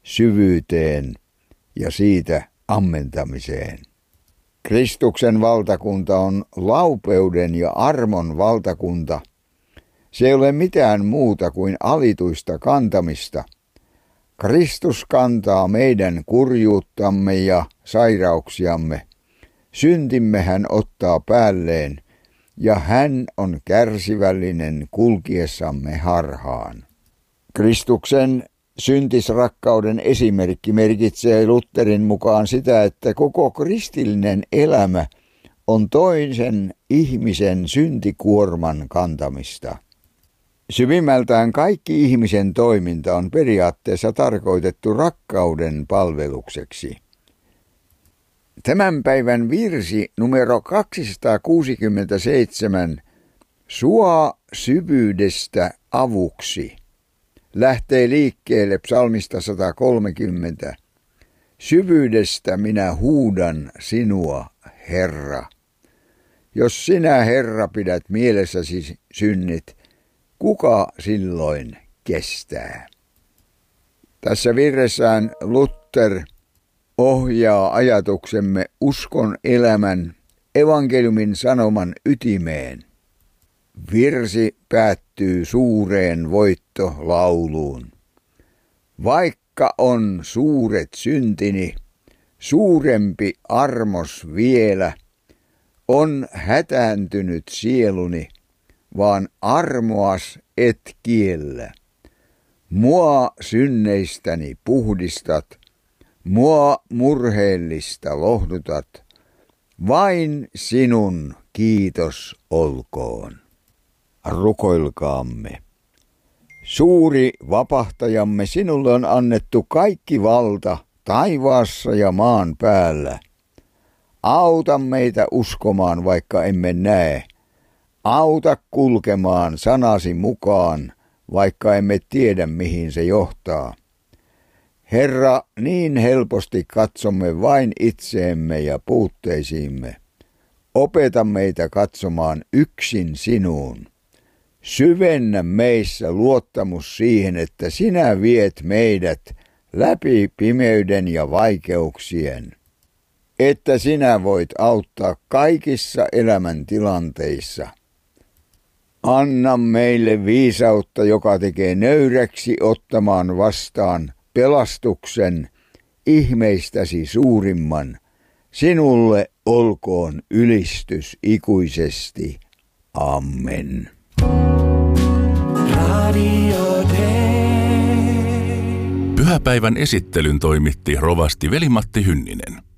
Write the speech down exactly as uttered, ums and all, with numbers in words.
syvyyteen ja siitä ammentamiseen. Kristuksen valtakunta on laupeuden ja armon valtakunta. Se ei ole mitään muuta kuin alituista kantamista. Kristus kantaa meidän kurjuuttamme ja sairauksiamme. Syntimme hän ottaa päälleen, ja hän on kärsivällinen kulkiessamme harhaan. Kristuksen syntisrakkauden esimerkki merkitsee Lutherin mukaan sitä, että koko kristillinen elämä on toisen ihmisen syntikuorman kantamista. Syvimmältään kaikki ihmisen toiminta on periaatteessa tarkoitettu rakkauden palvelukseksi. Tämän päivän virsi numero kaksisataakuusikymmentäseitsemän, Sua syvyydestä avuksi, lähtee liikkeelle psalmista sata kolmekymmentä. Syvyydestä minä huudan sinua, Herra. Jos sinä, Herra, pidät mielessäsi synnit, kuka silloin kestää? Tässä virressään Luther ohjaa ajatuksemme uskon elämän evankeliumin sanoman ytimeen. Virsi päättyy suureen voittolauluun. Vaikka on suuret syntini, suurempi armos vielä, on hätääntynyt sieluni, vaan armoas et kiellä. Mua synneistäni puhdistat, mua murheellista lohdutat, vain sinun kiitos olkoon. Rukoilkaamme. Suuri vapahtajamme, sinulle on annettu kaikki valta taivaassa ja maan päällä. Auta meitä uskomaan, vaikka emme näe. Auta kulkemaan sanasi mukaan, vaikka emme tiedä, mihin se johtaa. Herra, niin helposti katsomme vain itseemme ja puutteisiimme. Opeta meitä katsomaan yksin sinuun. Syvennä meissä luottamus siihen, että sinä viet meidät läpi pimeyden ja vaikeuksien. Että sinä voit auttaa kaikissa elämäntilanteissa. Anna meille viisautta, joka tekee nöyräksi ottamaan vastaan pelastuksen ihmeistäsi suurimman. Sinulle olkoon ylistys ikuisesti. Amen. Pyhäpäivän esittelyn toimitti rovasti Veli-Matti Hynninen.